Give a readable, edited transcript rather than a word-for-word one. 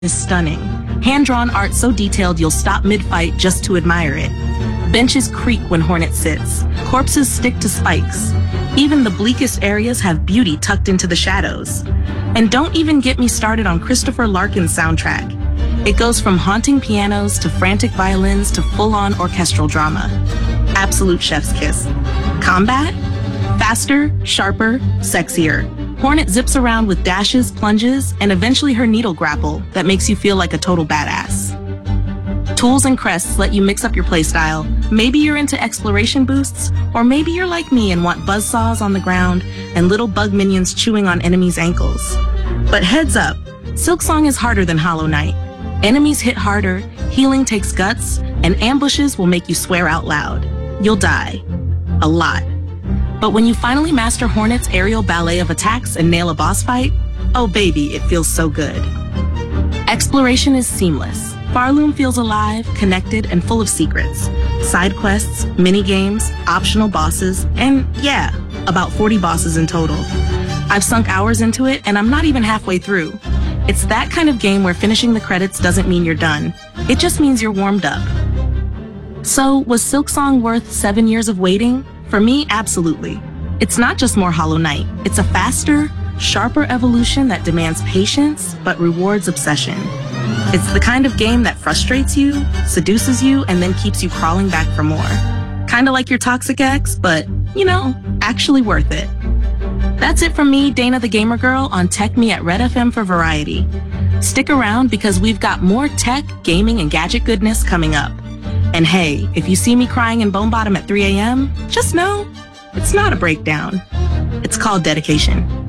is stunning. Hand-drawn art so detailed you'll stop mid-fight just to admire it. Benches creak when Hornet sits. Corpses stick to spikes. Even the bleakest areas have beauty tucked into the shadows. And don't even get me started on Christopher Larkin's soundtrack. It goes from haunting pianos to frantic violins to full-on orchestral drama. Absolute chef's kiss. Combat? Faster, sharper, sexier. Hornet zips around with dashes, plunges, and eventually her needle grapple that makes you feel like a total badass. Tools and crests let you mix up your playstyle. Maybe you're into exploration boosts, or maybe you're like me and want buzzsaws on the ground and little bug minions chewing on enemies' ankles. But heads up, Silksong is harder than Hollow Knight. Enemies hit harder, healing takes guts, and ambushes will make you swear out loud. You'll die. A lot. But when you finally master Hornet's aerial ballet of attacks and nail a boss fight, oh baby, it feels so good. Exploration is seamless. Farloom feels alive, connected, and full of secrets. Side quests, mini-games, optional bosses, and yeah, about 40 bosses in total. I've sunk hours into it, and I'm not even halfway through. It's that kind of game where finishing the credits doesn't mean you're done. It just means you're warmed up. So, was Silksong worth 7 years of waiting? For me, absolutely. It's not just more Hollow Knight. It's a faster, sharper evolution that demands patience, but rewards obsession. It's the kind of game that frustrates you, seduces you, and then keeps you crawling back for more. Kinda like your toxic ex, but, you know, actually worth it. That's it from me, Dana the Gamer Girl, on Tech Me at Red FM for Variety. Stick around because we've got more tech, gaming, and gadget goodness coming up. And hey, if you see me crying in Bone Bottom at 3 a.m., just know it's not a breakdown. It's called dedication.